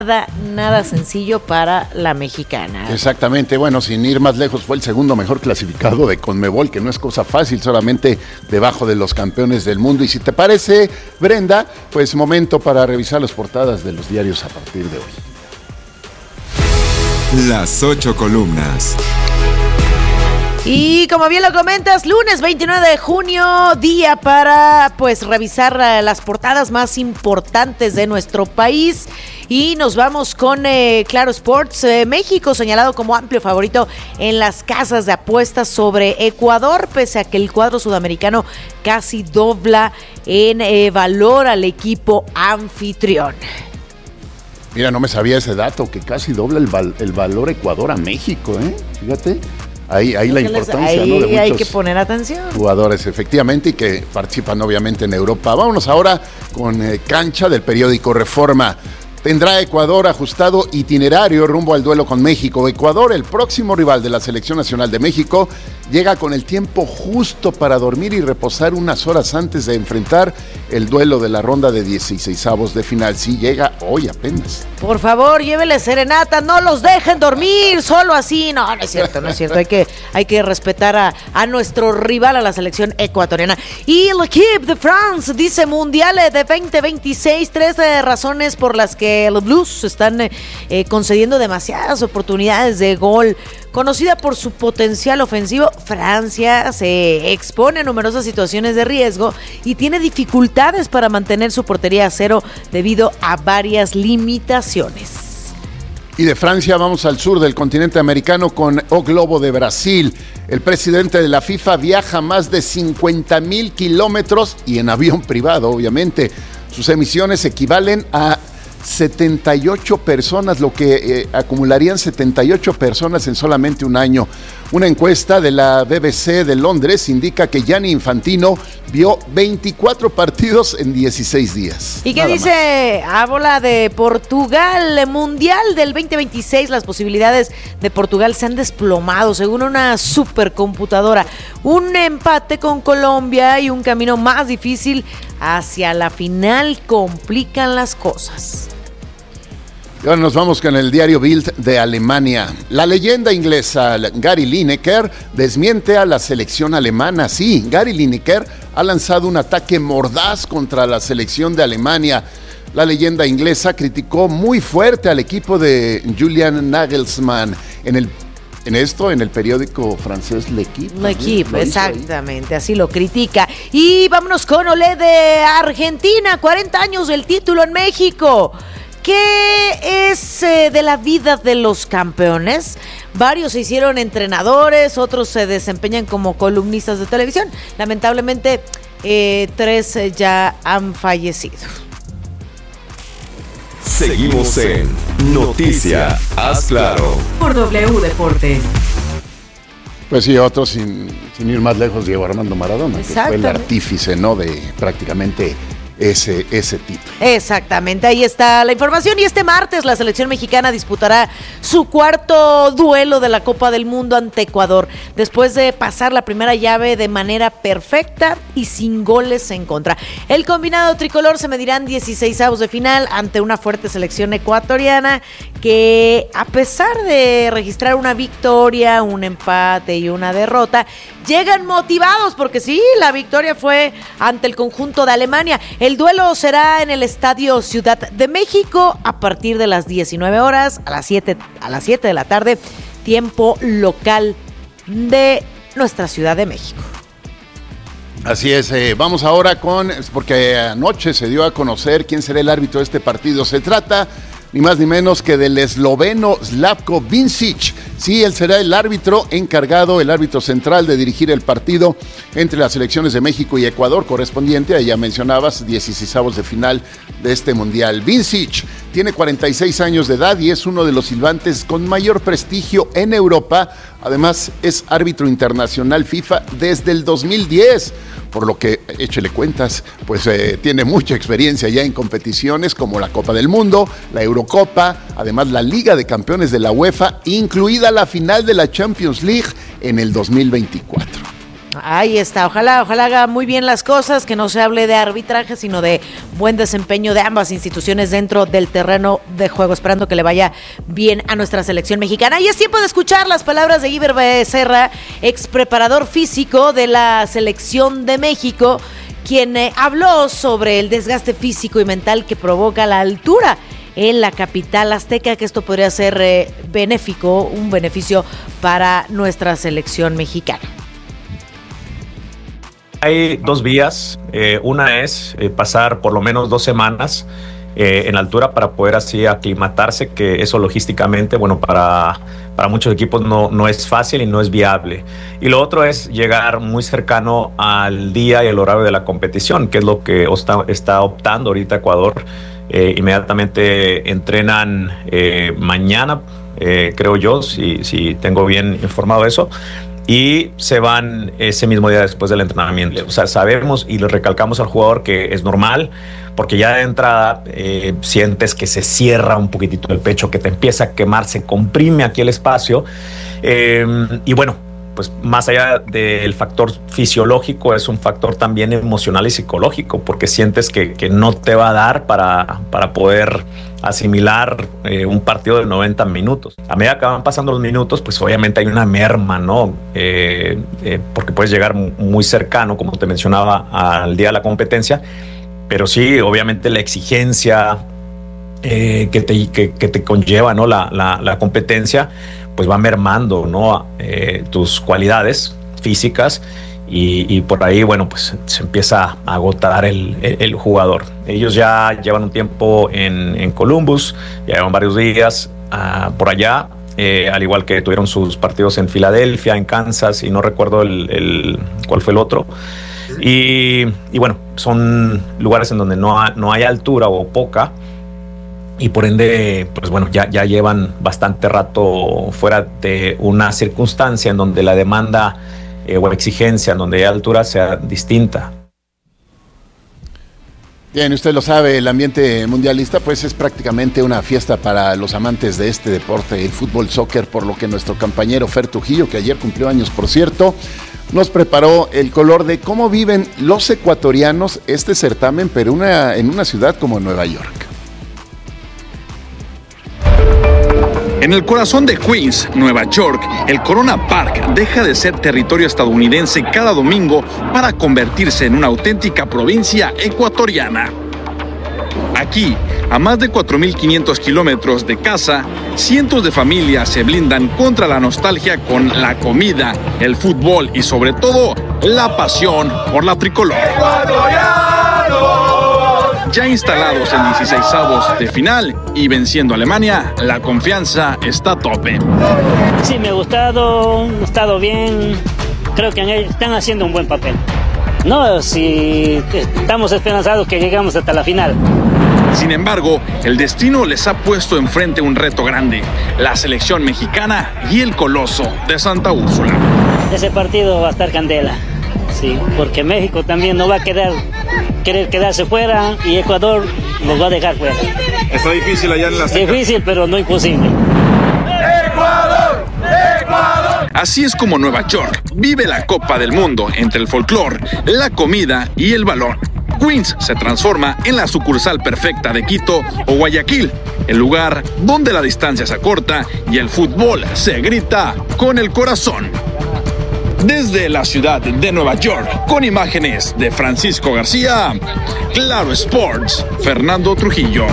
Nada sencillo para la mexicana. Exactamente, bueno, sin ir más lejos, fue el segundo mejor clasificado de CONMEBOL, que no es cosa fácil, solamente debajo de los campeones del mundo. Y si te parece, Brenda, pues momento para revisar las portadas de los diarios a partir de hoy. Las 8 columnas. Y como bien lo comentas, lunes 29 de junio, día para pues revisar las portadas más importantes de nuestro país. Y nos vamos con Claro Sports. México señalado como amplio favorito en las casas de apuestas sobre Ecuador, pese a que el cuadro sudamericano casi dobla en valor al equipo anfitrión. Mira, no me sabía ese dato, que casi dobla el valor Ecuador a México, Fíjate. Ahí la importancia, ¿no? De muchos hay que poner atención. Jugadores, efectivamente, y que participan obviamente en Europa. Vámonos ahora con cancha del periódico Reforma. Tendrá Ecuador ajustado itinerario rumbo al duelo con México. Ecuador, el próximo rival de la Selección Nacional de México, llega con el tiempo justo para dormir y reposar unas horas antes de enfrentar el duelo de la ronda de 16avos de final. Sí, llega hoy apenas. Por favor, llévele serenata, no los dejen dormir, solo así. No es cierto. Hay que respetar a nuestro rival, a la selección ecuatoriana. Y l'Équipe de France dice Mundial de 2026, 13 razones por las que los Blues están concediendo demasiadas oportunidades de gol. Conocida por su potencial ofensivo, Francia se expone a numerosas situaciones de riesgo y tiene dificultades para mantener su portería a cero debido a varias limitaciones. Y de Francia vamos al sur del continente americano con O Globo de Brasil. El presidente de la FIFA viaja más de 50,000 kilómetros y en avión privado, obviamente. Sus emisiones equivalen a 78 personas, lo que acumularían 78 personas en solamente un año. Una encuesta de la BBC de Londres indica que Gianni Infantino vio 24 partidos en 16 días. ¿Y qué dice? Habla de Portugal, Mundial del 2026. Las posibilidades de Portugal se han desplomado según una supercomputadora. Un empate con Colombia y un camino más difícil hacia la final complican las cosas. Y ahora nos vamos con el diario Bild de Alemania. La leyenda inglesa Gary Lineker desmiente a la selección alemana. Sí, Gary Lineker ha lanzado un ataque mordaz contra la selección de Alemania. La leyenda inglesa criticó muy fuerte al equipo de Julian Nagelsmann en el periódico francés L'Équipe. L'Équipe, exactamente, así lo critica. Y vámonos con Olé de Argentina, 40 años del título en México. ¿Qué es de la vida de los campeones? Varios se hicieron entrenadores, otros se desempeñan como columnistas de televisión. Lamentablemente, 3 ya han fallecido. Seguimos en Noticia Haz Claro por W Deportes. Pues sí, otros sin ir más lejos, Diego Armando Maradona, que fue el artífice, ¿no?, de prácticamente ese título. Exactamente, ahí está la información. Y este martes la selección mexicana disputará su cuarto duelo de la Copa del Mundo ante Ecuador, después de pasar la primera llave de manera perfecta y sin goles en contra. El combinado tricolor se medirán 16avos de final ante una fuerte selección ecuatoriana que, a pesar de registrar una victoria, un empate y una derrota, llegan motivados porque sí, la victoria fue ante el conjunto de Alemania. El duelo será en el Estadio Ciudad de México a partir de las 19 horas, a las 7 de la tarde, tiempo local de nuestra Ciudad de México. Así es, vamos ahora porque anoche se dio a conocer quién será el árbitro de este partido. Se trata ni más ni menos que del esloveno Slavko Vincic. Sí, él será el árbitro encargado, el árbitro central de dirigir el partido entre las selecciones de México y Ecuador, correspondiente a, ya mencionabas, 16avos de final de este mundial. Vincic tiene 46 años de edad y es uno de los silbantes con mayor prestigio en Europa. Además, es árbitro internacional FIFA desde el 2010. Por lo que, échele cuentas, pues tiene mucha experiencia ya en competiciones como la Copa del Mundo, la Eurocopa, además la Liga de Campeones de la UEFA, incluida la final de la Champions League en el 2024. Ahí está, ojalá haga muy bien las cosas, que no se hable de arbitraje, sino de buen desempeño de ambas instituciones dentro del terreno de juego, esperando que le vaya bien a nuestra selección mexicana. Y es tiempo de escuchar las palabras de Guiber Becerra, ex preparador físico de la selección de México, quien habló sobre el desgaste físico y mental que provoca la altura en la capital azteca, que esto podría ser un beneficio para nuestra selección mexicana. Hay dos vías. Una es pasar por lo menos 2 semanas en altura para poder así aclimatarse, que eso logísticamente, bueno, para muchos equipos no es fácil y no es viable. Y lo otro es llegar muy cercano al día y el horario de la competición, que es lo que está optando ahorita Ecuador. Inmediatamente entrenan mañana, creo yo, si tengo bien informado eso. Y se van ese mismo día después del entrenamiento. O sea, sabemos y le recalcamos al jugador que es normal, porque ya de entrada sientes que se cierra un poquitito el pecho, que te empieza a quemar, se comprime aquí el espacio. Y bueno, pues más allá del factor fisiológico, es un factor también emocional y psicológico, porque sientes que no te va a dar para poder asimilar un partido de 90 minutos. A medida que van pasando los minutos, pues obviamente hay una merma, ¿no? Porque puedes llegar muy cercano, como te mencionaba, al día de la competencia, pero sí, obviamente la exigencia que te conlleva, ¿no? La competencia, pues va mermando, ¿no? Tus cualidades físicas. Y por ahí, bueno, pues se empieza a agotar el jugador. Ellos ya llevan un tiempo en Columbus, ya llevan varios días por allá, al igual que tuvieron sus partidos en Filadelfia, en Kansas, y no recuerdo cuál fue el otro. Y bueno, son lugares en donde no hay altura o poca, y por ende, pues bueno, ya llevan bastante rato fuera de una circunstancia en donde la demanda o exigencia, en donde hay altura, sea distinta. Bien, usted lo sabe, el ambiente mundialista pues es prácticamente una fiesta para los amantes de este deporte, el fútbol soccer, por lo que nuestro compañero Fer Trujillo, que ayer cumplió años por cierto, nos preparó el color de cómo viven los ecuatorianos este certamen, pero en una ciudad como Nueva York. En el corazón de Queens, Nueva York, el Corona Park deja de ser territorio estadounidense cada domingo para convertirse en una auténtica provincia ecuatoriana. Aquí, a más de 4.500 kilómetros de casa, cientos de familias se blindan contra la nostalgia con la comida, el fútbol y sobre todo la pasión por la tricolor. Ya instalados en 16avos de final y venciendo a Alemania, la confianza está a tope. Sí, me ha estado bien, creo que están haciendo un buen papel. No, si estamos esperanzados que llegamos hasta la final. Sin embargo, el destino les ha puesto enfrente un reto grande, la selección mexicana y el Coloso de Santa Úrsula. Ese partido va a estar candela, sí, porque México también no va a querer quedarse fuera y Ecuador los va a dejar fuera. Está difícil allá en la Azteca. Difícil, pero no imposible. ¡Ecuador! ¡Ecuador! Así es como Nueva York vive la Copa del Mundo entre el folclore, la comida y el balón. Queens se transforma en la sucursal perfecta de Quito o Guayaquil, el lugar donde la distancia se acorta y el fútbol se grita con el corazón. Desde la ciudad de Nueva York, con imágenes de Francisco García, Claro Sports, Fernando Trujillo.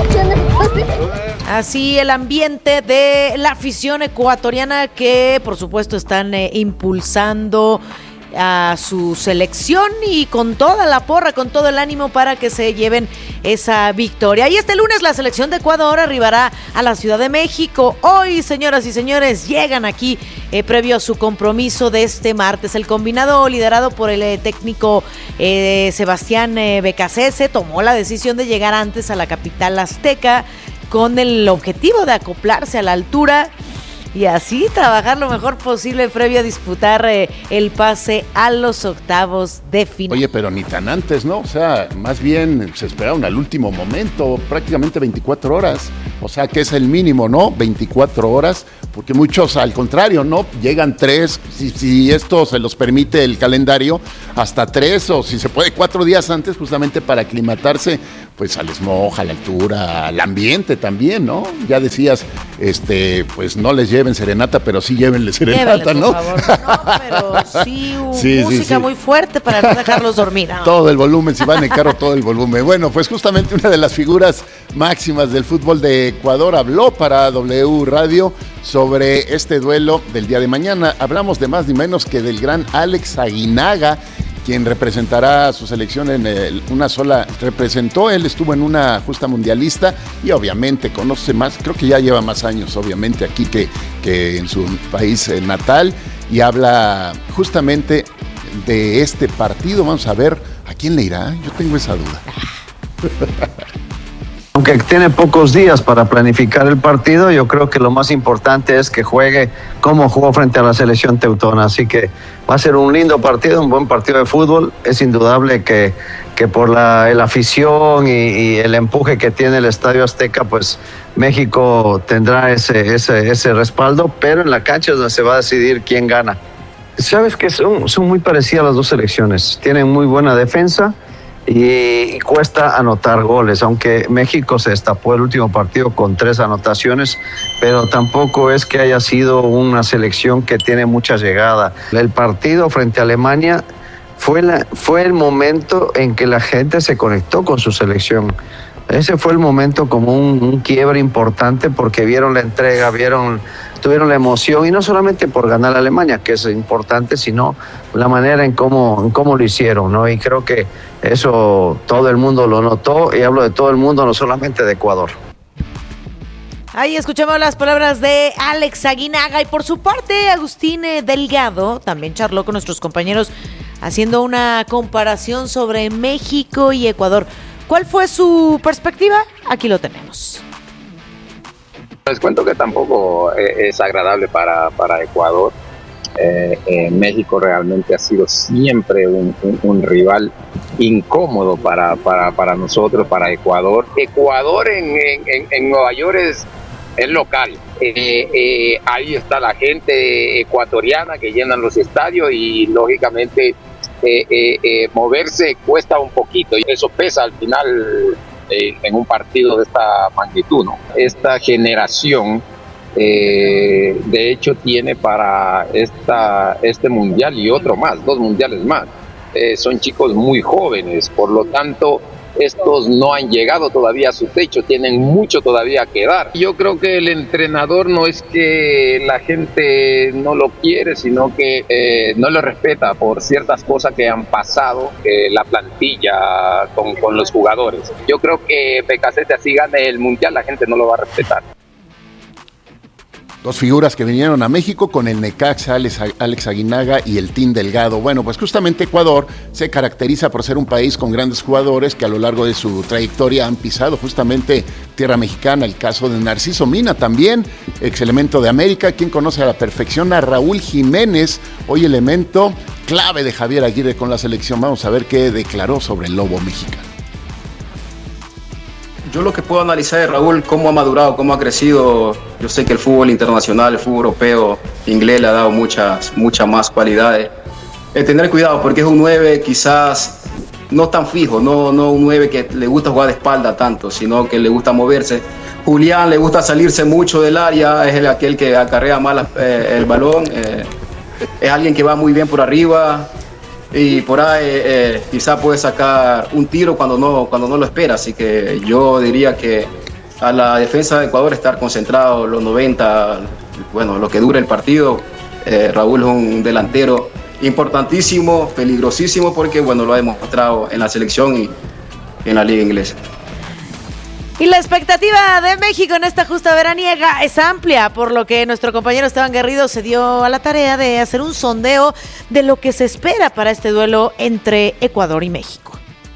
Así el ambiente de la afición ecuatoriana que por supuesto están impulsando a su selección y con toda la porra, con todo el ánimo para que se lleven esa victoria. Y este lunes la selección de Ecuador arribará a la Ciudad de México. Hoy, señoras y señores, llegan aquí previo a su compromiso de este martes. El combinado liderado por el técnico Sebastián Becasese tomó la decisión de llegar antes a la capital azteca con el objetivo de acoplarse a la altura y así trabajar lo mejor posible previo a disputar el pase a los octavos de final. Oye, pero ni tan antes, ¿no? O sea, más bien se esperaron al último momento, prácticamente 24 horas. o sea que es el mínimo, ¿no? 24 horas, porque muchos al contrario, ¿no? Llegan 3, si esto se los permite el calendario, hasta 3 o si se puede 4 días antes, justamente para aclimatarse pues al smog, a la altura, al ambiente también, ¿no? Ya decías, pues no les lleven serenata, pero sí llévenle serenata, Llévenles, ¿no? por favor. No, pero sí, música muy fuerte para no dejarlos dormir. No. Todo el volumen, si van en carro, todo el volumen. Bueno, pues justamente una de las figuras máximas del fútbol de Ecuador habló para W Radio sobre este duelo del día de mañana. Hablamos de más ni menos que del gran Alex Aguinaga, quien representará a su selección él estuvo en una justa mundialista y obviamente conoce más, creo que ya lleva más años obviamente aquí que en su país natal, y habla justamente de este partido. Vamos a ver a quién le irá, yo tengo esa duda. Aunque tiene pocos días para planificar el partido, yo creo que lo más importante es que juegue como jugó frente a la selección teutona. Así que va a ser un lindo partido, un buen partido de fútbol. Es indudable que por la afición y el empuje que tiene el Estadio Azteca, pues México tendrá ese respaldo, pero en la cancha es donde se va a decidir quién gana. Sabes que son muy parecidas las dos selecciones, tienen muy buena defensa y cuesta anotar goles, aunque México se destapó el último partido con 3 anotaciones, pero tampoco es que haya sido una selección que tiene mucha llegada. El partido frente a Alemania fue el momento en que la gente se conectó con su selección. Ese fue el momento como un quiebre importante, porque vieron la entrega, tuvieron la emoción, y no solamente por ganar a Alemania, que es importante, sino la manera en cómo lo hicieron, ¿no? Y creo que eso todo el mundo lo notó, y hablo de todo el mundo, no solamente de Ecuador. Ahí escuchamos las palabras de Alex Aguinaga, y por su parte Agustín Delgado también charló con nuestros compañeros haciendo una comparación sobre México y Ecuador. ¿Cuál fue su perspectiva? Aquí lo tenemos. Les cuento que tampoco es agradable para Ecuador. México realmente ha sido siempre un rival incómodo para nosotros, para Ecuador. Ecuador en Nueva York es local. Ahí está la gente ecuatoriana que llenan los estadios, y lógicamente moverse cuesta un poquito, y eso pesa al final en un partido de esta magnitud, ¿no? Esta generación de hecho tiene para este mundial y otro más, 2 mundiales más, son chicos muy jóvenes, por lo tanto estos no han llegado todavía a su techo, tienen mucho todavía que dar. Yo creo que el entrenador no es que la gente no lo quiere, sino que no lo respeta por ciertas cosas que han pasado, la plantilla con los jugadores. Yo creo que Becasete, así gane el mundial, la gente no lo va a respetar. 2 figuras que vinieron a México con el Necaxa, Alex Aguinaga y el Team Delgado. Bueno, pues justamente Ecuador se caracteriza por ser un país con grandes jugadores que a lo largo de su trayectoria han pisado justamente tierra mexicana. El caso de Narciso Mina también, ex elemento de América, quien conoce a la perfección a Raúl Jiménez, hoy elemento clave de Javier Aguirre con la selección. Vamos a ver qué declaró sobre el Lobo mexicano. Yo lo que puedo analizar de Raúl, cómo ha madurado, cómo ha crecido. Yo sé que el fútbol internacional, el fútbol europeo, inglés le ha dado muchas más cualidades. Tener cuidado, porque es un 9 quizás no tan fijo, no un 9 que le gusta jugar de espalda tanto, sino que le gusta moverse. Julián le gusta salirse mucho del área, es aquel que acarrea mal el balón, es alguien que va muy bien por arriba, y por ahí quizá puede sacar un tiro cuando no lo espera. Así que yo diría que a la defensa de Ecuador estar concentrado los 90, bueno, lo que dure el partido. Raúl es un delantero importantísimo, peligrosísimo, porque bueno, lo ha demostrado en la selección y en la liga inglesa. Y la expectativa de México en esta justa veraniega es amplia, por lo que nuestro compañero Esteban Garrido se dio a la tarea de hacer un sondeo de lo que se espera para este duelo entre Ecuador y México.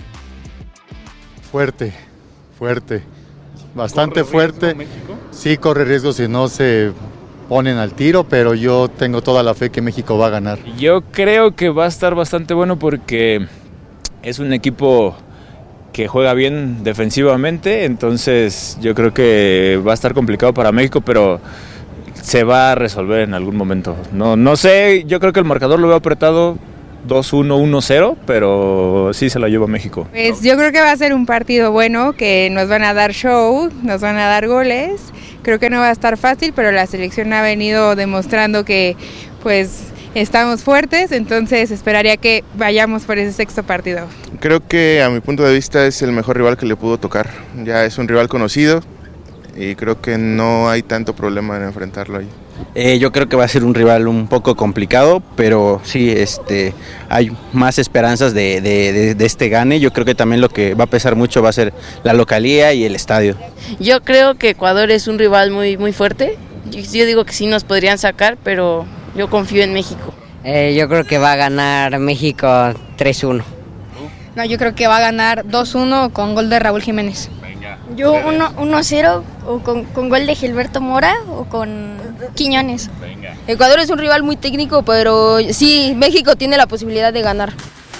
Fuerte, bastante fuerte. Sí, corre riesgo si no se ponen al tiro, pero yo tengo toda la fe que México va a ganar. Yo creo que va a estar bastante bueno, porque es un equipo que juega bien defensivamente, entonces yo creo que va a estar complicado para México, pero se va a resolver en algún momento. No sé, yo creo que el marcador lo veo apretado 2-1, 1-0, pero sí se la lleva México. Pues yo creo que va a ser un partido bueno, que nos van a dar show, nos van a dar goles. Creo que no va a estar fácil, pero la selección ha venido demostrando que pues estamos fuertes, entonces esperaría que vayamos por ese sexto partido. Creo que a mi punto de vista es el mejor rival que le pudo tocar. Ya es un rival conocido y creo que no hay tanto problema en enfrentarlo ahí. Yo creo que va a ser un rival un poco complicado, pero sí, hay más esperanzas de este gane. Yo creo que también lo que va a pesar mucho va a ser la localía y el estadio. Yo creo que Ecuador es un rival muy, muy fuerte. Yo digo que sí nos podrían sacar, pero yo confío en México. Yo creo que va a ganar México 3-1. No, yo creo que va a ganar 2-1 con gol de Raúl Jiménez. Yo 1-0 o con gol de Gilberto Mora o con Quiñones. Ecuador es un rival muy técnico, pero sí, México tiene la posibilidad de ganar.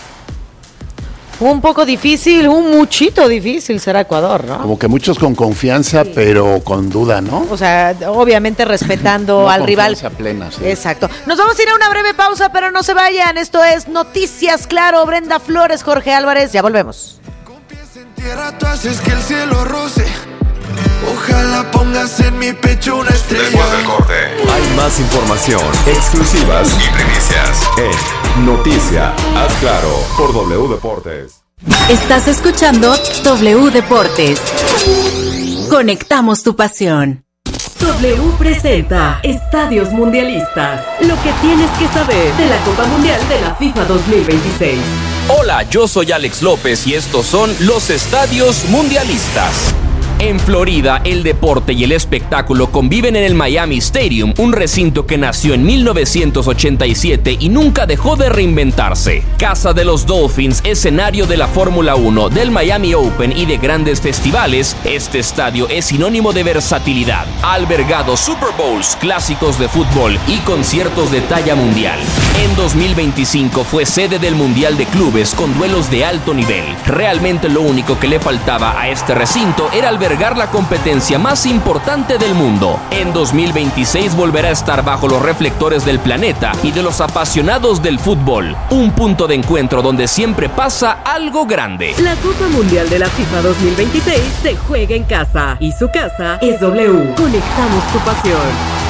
Un poco difícil, un muchito difícil será Ecuador, ¿no? Como que muchos con confianza, sí, pero con duda, ¿no? O sea, obviamente respetando no al rival. Plena, sí. Exacto. Nos vamos a ir a una breve pausa, pero no se vayan. Esto es Noticias Claro. Brenda Flores, Jorge Álvarez, ya volvemos. Con pies en tierra tú haces que el cielo roce. Ojalá pongas en mi pecho una estrella. Después del corte, hay más información, exclusivas y primicias en Noticia Haz Claro por W Deportes. Estás escuchando W Deportes. Conectamos tu pasión. W presenta Estadios Mundialistas. Lo que tienes que saber de la Copa Mundial de la FIFA 2026. Hola, yo soy Alex López y estos son los Estadios Mundialistas. En Florida, el deporte y el espectáculo conviven en el Miami Stadium, un recinto que nació en 1987 y nunca dejó de reinventarse. Casa de los Dolphins, escenario de la Fórmula 1, del Miami Open y de grandes festivales, este estadio es sinónimo de versatilidad. Ha albergado Super Bowls, clásicos de fútbol y conciertos de talla mundial. En 2025 fue sede del Mundial de Clubes con duelos de alto nivel. Realmente lo único que le faltaba a este recinto era albergar la competencia más importante del mundo. En 2026 volverá a estar bajo los reflectores del planeta y de los apasionados del fútbol. Un punto de encuentro donde siempre pasa algo grande. La Copa Mundial de la FIFA 2026 se juega en casa y su casa es W. Conectamos tu pasión.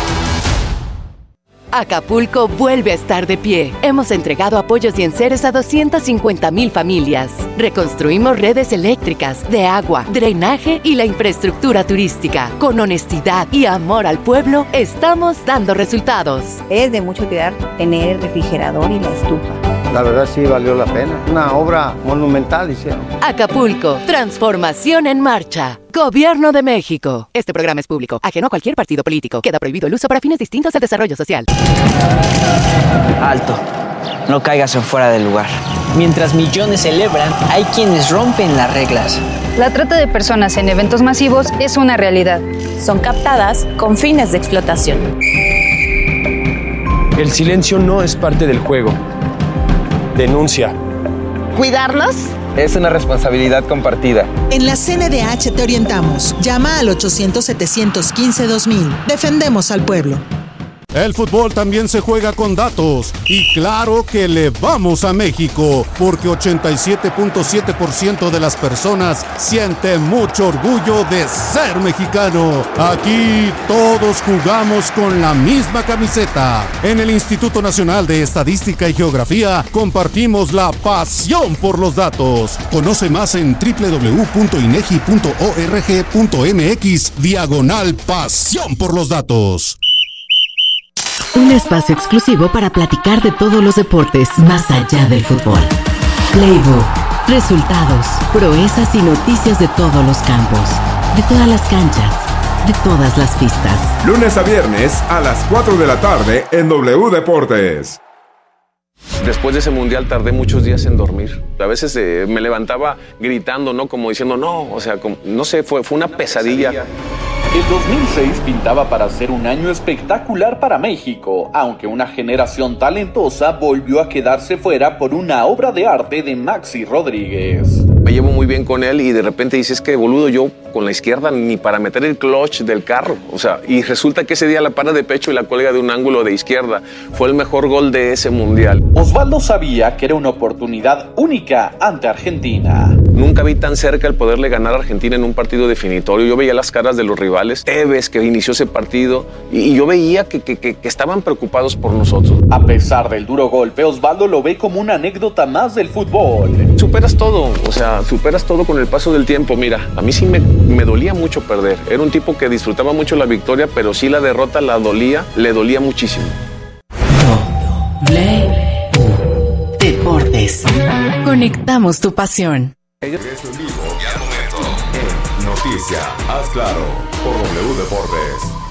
Acapulco vuelve a estar de pie. Hemos entregado apoyos y enseres a 250,000 familias. Reconstruimos redes eléctricas, de agua, drenaje y la infraestructura turística. Con honestidad y amor al pueblo, estamos dando resultados. Es de mucho cuidar tener el refrigerador y la estufa. La verdad sí valió la pena. Una obra monumental hicieron. Acapulco, transformación en marcha. Gobierno de México. Este programa es público, ajeno a cualquier partido político. Queda prohibido el uso para fines distintos al desarrollo social. Alto. No caigas en fuera del lugar. Mientras millones celebran, hay quienes rompen las reglas. La trata de personas en eventos masivos es una realidad. Son captadas con fines de explotación. El silencio no es parte del juego. Denuncia. ¿Cuidarnos? Es una responsabilidad compartida. En la CNDH te orientamos. Llama al 800-715-2000. Defendemos al pueblo. El fútbol también se juega con datos y claro que le vamos a México porque 87.7% de las personas sienten mucho orgullo de ser mexicano. Aquí todos jugamos con la misma camiseta. En el Instituto Nacional de Estadística y Geografía compartimos la pasión por los datos. Conoce más en www.inegi.org.mx/pasión por los datos. Un espacio exclusivo para platicar de todos los deportes más allá del fútbol. Playbook, resultados, proezas y noticias de todos los campos, de todas las canchas, de todas las pistas. Lunes a viernes a las 4 de la tarde en W Deportes. Después de ese mundial tardé muchos días en dormir. A veces me levantaba gritando, ¿no? Como diciendo, no, o sea, no sé, fue una pesadilla. El 2006 pintaba para ser un año espectacular para México, aunque una generación talentosa volvió a quedarse fuera por una obra de arte de Maxi Rodríguez. me llevo muy bien con él y de repente dices que boludo, yo con la izquierda ni para meter el clutch del carro, o sea, y resulta que ese día la para de pecho y la cuelga de un ángulo de izquierda. Fue el mejor gol de ese mundial. Osvaldo sabía que era una oportunidad única ante Argentina. Nunca vi tan cerca el poderle ganar a Argentina en un partido definitorio. Yo veía las caras de los rivales, Tevez que inició ese partido, y yo veía que estaban preocupados por nosotros. A pesar del duro golpe, Osvaldo lo ve como una anécdota más del fútbol. Superas todo, o sea, superas todo con el paso del tiempo. Mira, a mí sí me dolía mucho perder. Era un tipo que disfrutaba mucho la victoria, pero sí la derrota le dolía muchísimo. Deportes. Conectamos tu pasión. Noticia, haz claro, por W Deportes.